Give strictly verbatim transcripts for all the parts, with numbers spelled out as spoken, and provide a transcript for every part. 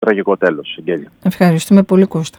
τραγικό τέλος, Γέλια. Ευχαριστούμε πολύ, Κώστα.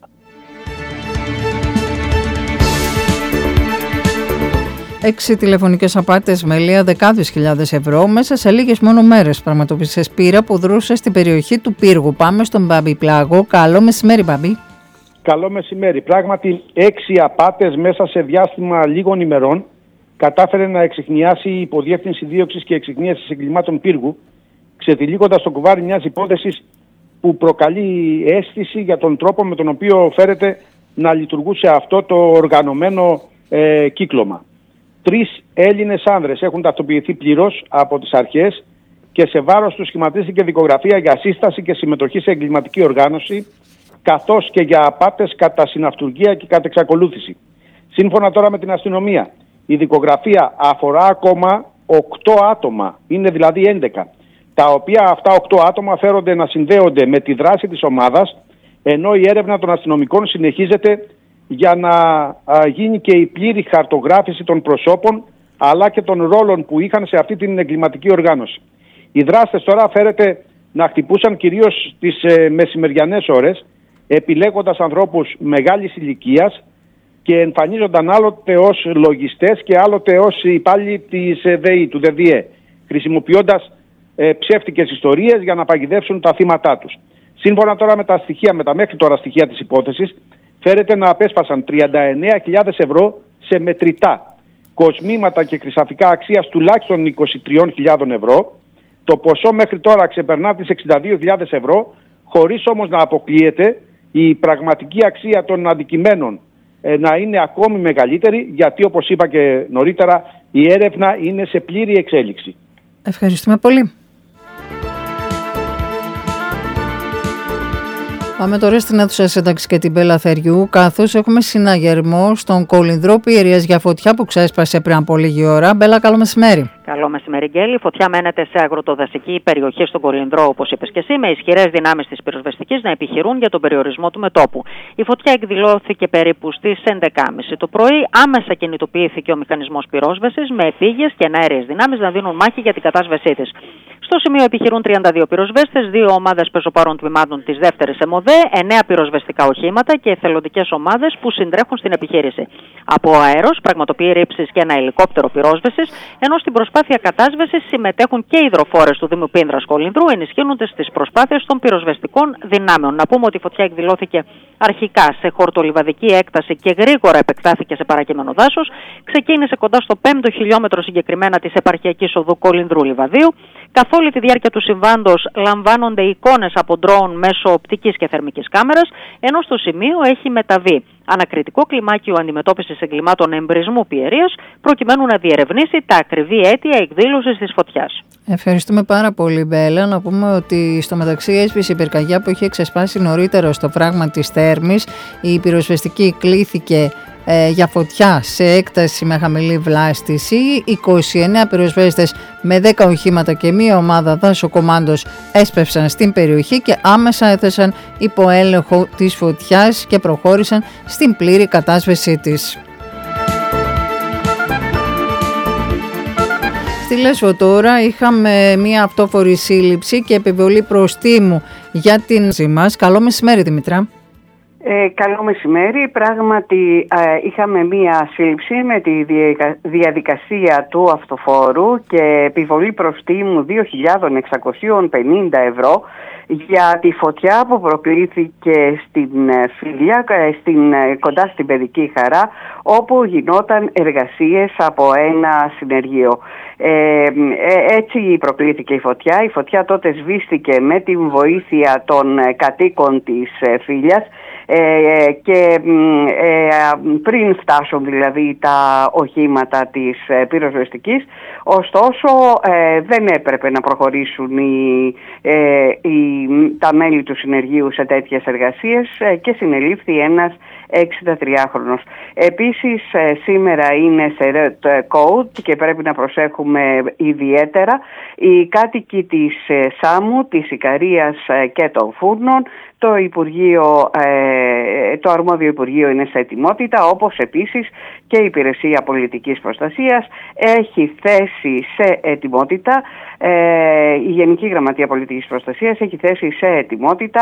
Έξι τηλεφωνικές απάτες με λία δεκάδες χιλιάδες ευρώ μέσα σε λίγες μόνο μέρες πραγματοποίησε Σπύρα που δρούσε στην περιοχή του Πύργου. Πάμε στον Μπάμπη Πλάγο. Καλό μεσημέρι, Μπάμπη. Καλό μεσημέρι. Πράγματι, έξι απάτες μέσα σε διάστημα λίγων ημερών κατάφερε να εξιχνιάσει η Υποδιεύθυνση Δίωξης και Εξιχνίασης Εγκλημάτων Πύργου, ξετυλίγοντας το κουβάρι μιας υπόθεσης που προκαλεί αίσθηση για τον τρόπο με τον οποίο φέρεται να λειτουργούσε αυτό το οργανωμένο ε, κύκλωμα. Τρεις Έλληνες άνδρες έχουν ταυτοποιηθεί πλήρως από τις αρχές και σε βάρος τους σχηματίστηκε δικογραφία για σύσταση και συμμετοχή σε εγκληματική οργάνωση, καθώς και για απάτες κατά συναυτουργία και κατά εξακολούθηση. Σύμφωνα τώρα με την αστυνομία, η δικογραφία αφορά ακόμα οκτώ άτομα, είναι δηλαδή έντεκα, τα οποία αυτά οκτώ άτομα φέρονται να συνδέονται με τη δράση της ομάδας, ενώ η έρευνα των αστυνομικών συνεχίζεται για να α, γίνει και η πλήρη χαρτογράφηση των προσώπων αλλά και των ρόλων που είχαν σε αυτή την εγκληματική οργάνωση. Οι δράστες τώρα φέρεται να χτυπούσαν κυρίως τις ε, μεσημεριανές ώρες, επιλέγοντας ανθρώπους μεγάλης ηλικίας και εμφανίζονταν άλλοτε ως λογιστές και άλλοτε ως υπάλληλοι της ε, ΔΕΗ, του ΔΕΔΙΕ, χρησιμοποιώντας ε, ψεύτικες ιστορίες για να παγιδεύσουν τα θύματά τους. Σύμφωνα τώρα με τα στοιχεία, με τα μέχρι τώρα στοιχεία της υπόθεσης, φέρεται να απέσπασαν τριάντα εννέα χιλιάδες ευρώ σε μετρητά, κοσμήματα και χρυσαφικά αξίας τουλάχιστον είκοσι τρεις χιλιάδες ευρώ. Το ποσό μέχρι τώρα ξεπερνά τις εξήντα δύο χιλιάδες ευρώ, χωρίς όμως να αποκλείεται η πραγματική αξία των αντικειμένων ε, να είναι ακόμη μεγαλύτερη, γιατί όπως είπα και νωρίτερα, η έρευνα είναι σε πλήρη εξέλιξη. Ευχαριστούμε πολύ. Πάμε τώρα στην αίθουσα σύνταξη και την Πελαθεριού, καθώς έχουμε συναγερμό στον Κολυνδρό Πιερίας για φωτιά που ξέσπασε πριν από λίγη ώρα. Μπέλα, καλό μεσημέρι. Καλό μεσημέρι, Γκέλη. Η φωτιά μένεται σε αγροτοδασική περιοχή στον Κολυνδρό, όπως είπες και εσύ, με ισχυρές δυνάμεις της πυροσβεστικής να επιχειρούν για τον περιορισμό του μετόπου. Η φωτιά εκδηλώθηκε περίπου στις έντεκα και μισή το πρωί. Άμεσα κινητοποιήθηκε ο μηχανισμός πυρόσβεσης με επίγειες και εναέριες δυνάμεις να δίνουν μάχη για την κατάσβεσή της. Στο σημείο επιχειρούν τριάντα δύο πυροσβέστες, δύο ομάδες πεζοπαρών τμήματων της δεύτερης ΕΜΟΔΕ, εννέα πυροσβεστικά οχήματα και εθελοντικές ομάδες που συντρέχουν στην επιχείρηση. Από αέρος πραγματοποιεί ρήψεις και ένα ελικόπτερο πυρόσβεσης, ενώ στην προσπάθεια κατάσβεσης συμμετέχουν και οι υδροφόρες του Δήμου Πίνδρας Κολυνδρού, ενισχύοντας τις προσπάθειες των πυροσβεστικών δυνάμεων. Να πούμε ότι η φωτιά εκδηλώθηκε αρχικά σε χορτολιβαδική έκταση και γρήγορα επεκτάθηκε σε παρακείμενο δάσος. Ξεκίνησε κοντά στο πέμπτο χιλιόμετρο συγκεκριμένα της επαρχιακής οδού Κολυνδρού Λιβαδίου. Καθ' όλη τη διάρκεια του συμβάντος λαμβάνονται εικόνες από ντρόουν μέσω οπτικής και θερμικής κάμερας, ενώ στο σημείο έχει μεταβεί ανακριτικό κλιμάκιο αντιμετώπισης εγκλημάτων εμπρισμού πιερίας, προκειμένου να διερευνήσει τα ακριβή αίτια εκδήλωσης της φωτιάς. Ευχαριστούμε πάρα πολύ, Μπέλα. Να πούμε ότι στο μεταξύ έσπησε η πυρκαγιά που είχε ξεσπάσει νωρίτερα στο φράγμα της Θέρμης. Η πυροσβεστική κλήθηκε ε, για φωτιά σε έκταση με χαμηλή βλάστηση. είκοσι εννέα πυροσβέστες με δέκα οχήματα και μία ομάδα δάσοκομάντος έσπευσαν στην περιοχή και άμεσα έθεσαν υπό έλεγχο της φωτιάς και προχώρησαν στην πλήρη κατάσβεσή της. Στη Λέσβο τώρα είχαμε μία αυτόφορη σύλληψη και επιβολή προστίμου για την ζή μας. Καλό μεσημέρι, Δημητρά. Ε, καλό μεσημέρι. Πράγματι ε, είχαμε μία σύλληψη με τη διαδικασία του αυτοφόρου και επιβολή προστίμου δύο χιλιάδες εξακόσια πενήντα ευρώ για τη φωτιά που προκλήθηκε στην Φίλια, στην, κοντά στην Παιδική Χαρά, όπου γινόταν εργασίες από ένα συνεργείο. Ε, έτσι προκλήθηκε η φωτιά. Η φωτιά τότε σβήστηκε με την βοήθεια των κατοίκων της Φίλιας ε, και ε, πριν φτάσουν δηλαδή τα οχήματα της πυροσβεστικής. Ωστόσο ε, δεν έπρεπε να προχωρήσουν οι, ε, οι, τα μέλη του συνεργείου σε τέτοιες εργασίες ε, και συνελήφθη ένας εξηντατριάχρονος. Επίσης ε, σήμερα είναι σε red code και πρέπει να προσέχουμε ιδιαίτερα οι κάτοικοι της ε, Σάμου, της Ικαρίας ε, και των Φούρνων. Το, Υπουργείο, ε, το αρμόδιο Υπουργείο είναι σε ετοιμότητα, όπως επίσης και η Υπηρεσία Πολιτικής Προστασίας έχει θέσει σε ετοιμότητα, ε, η Γενική Γραμματεία Πολιτικής Προστασίας έχει θέσει σε ετοιμότητα